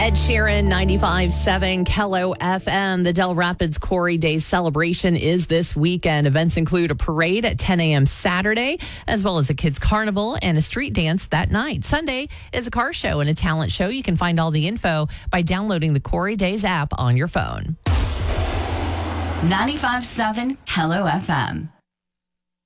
Ed Sheeran, 95.7 Kello FM. The Del Rapids Quarry Day celebration is this weekend. Events include a parade at 10 a.m. Saturday, as well as a kids' carnival and a street dance that night. Sunday is a car show and a talent show. You can find all the info by downloading the Quarry Days app on your phone. 95.7 Kello FM.